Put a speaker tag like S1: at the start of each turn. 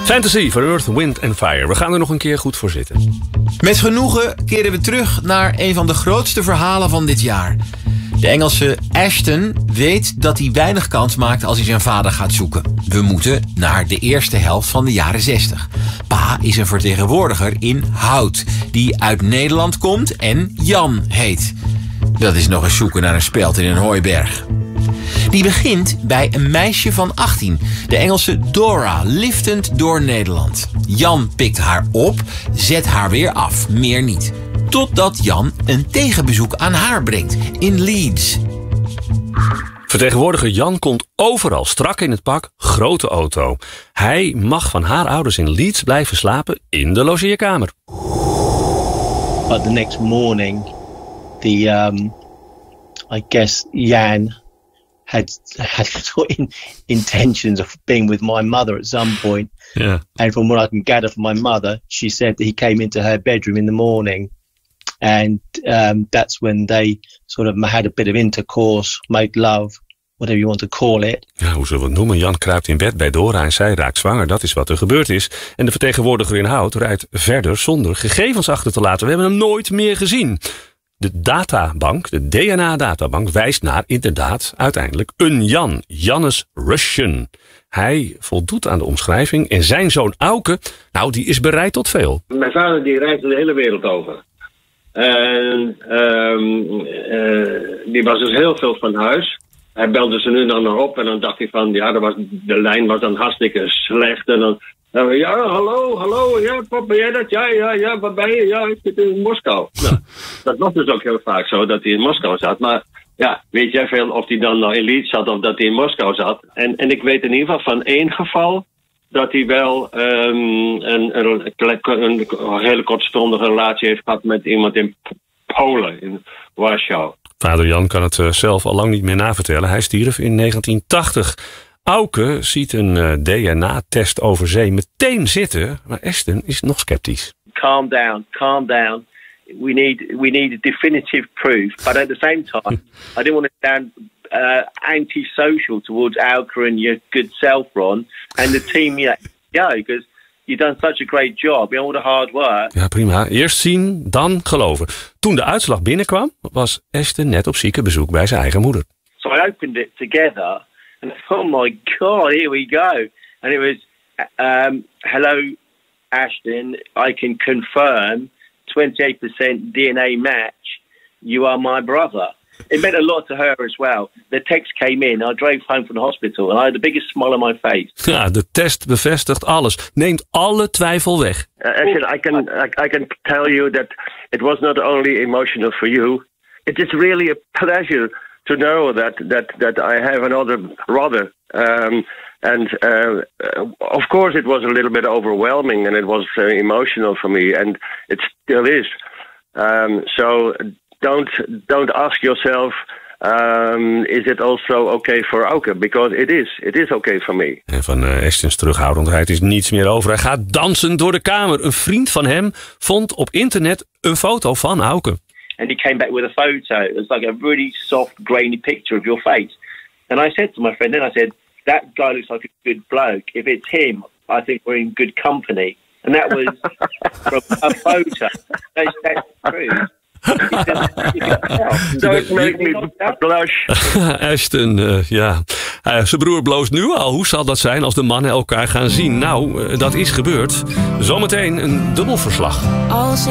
S1: Fantasy voor Earth, Wind and Fire. We gaan er nog een keer goed voor zitten.
S2: Met genoegen keren we terug naar een van de grootste verhalen van dit jaar. De Engelse Ashton weet dat hij weinig kans maakt als hij zijn vader gaat zoeken. We moeten naar de eerste helft van de jaren 60. Pa is een vertegenwoordiger in Hout, die uit Nederland komt en Jan heet. Dat is nog eens zoeken naar een speld in een hooiberg. Die begint bij een meisje van 18, de Engelse Dora, liftend door Nederland. Jan pikt haar op, zet haar weer af, meer niet. Totdat Jan een tegenbezoek aan haar brengt, in Leeds.
S1: Vertegenwoordiger Jan komt overal, strak in het pak, grote auto. Hij mag van haar ouders in Leeds blijven slapen in de logeerkamer.
S3: But the next morning, I guess Jan had intentions of being with my mother at some point.
S1: Yeah.
S3: And from what I can gather from my mother, she said that he came into her bedroom in the morning. And that's when they sort of had a bit of intercourse, made love, whatever you want to call it.
S1: Ja, hoe zullen we het noemen? Jan kruipt in bed bij Dora en zij raakt zwanger. Dat is wat er gebeurd is. En de vertegenwoordiger in Hout rijdt verder zonder gegevens achter te laten. We hebben hem nooit meer gezien. De databank, de DNA-databank, wijst naar inderdaad uiteindelijk een Jan. Jannes Russian. Hij voldoet aan de omschrijving en zijn zoon Auke, nou, die is bereid tot veel.
S4: Mijn vader die reisde de hele wereld over. En die was dus heel veel van huis. Hij belde ze nu dan nog op en dan dacht hij van, ja, de lijn was dan hartstikke slecht. En dan, ja, hallo, ja, pap, ben jij dat? Ja, waar ben je? Ja, ik zit in Moskou. Nou, dat was dus ook heel vaak zo, dat hij in Moskou zat. Maar ja, weet jij veel of hij dan nog in Leeds zat of dat hij in Moskou zat? En ik weet in ieder geval van één geval dat hij wel een hele kortstondige relatie heeft gehad met iemand in Polen, in Warschau.
S1: Vader Jan kan het zelf al lang niet meer navertellen. Hij stierf in 1980. Auke ziet een DNA-test over zee meteen zitten, maar Ashton is nog sceptisch.
S3: Calm down. We need a definitive proof. But at the same time, I didn't want to sound anti-social towards Auke and your good self, Ron, and the team. Because you've done such a great job, all the hard work.
S1: Ja, prima. Eerst zien, dan geloven. Toen de uitslag binnenkwam, was Ashton net op ziekenbezoek bij zijn eigen moeder.
S3: So I opened it together, and oh my God, here we go. And it was, hello, Ashton, I can confirm 28% DNA match. You are my brother. It meant a lot to her as well. The text came in. I drove home from the hospital and I had the biggest smile on my face.
S1: Ja, de test bevestigt alles. Neemt alle twijfel weg.
S4: Actually, I can tell you that it was not only emotional for you. It is really a pleasure to know that I have another brother. Of course, it was a little bit overwhelming and it was emotional for me, and it still is. So don't ask yourself, is it also okay for Auke? Because it is okay for me.
S1: En van Ashtons terughoudendheid is niets meer over. Hij gaat dansen door de kamer. Een vriend van hem vond op internet een foto van Auke.
S3: And he came back with a photo. It was like a really soft, grainy picture of your face. And I said to my friend, that guy looks like a good bloke. If it's him, I think we're in good company. And that was from a photo. That's true.
S4: Don't make me blush.
S1: Ashton, ja. Zijn broer bloost nu al. Hoe zal dat zijn als de mannen elkaar gaan zien? Nou, dat is gebeurd. Zometeen een dubbelverslag.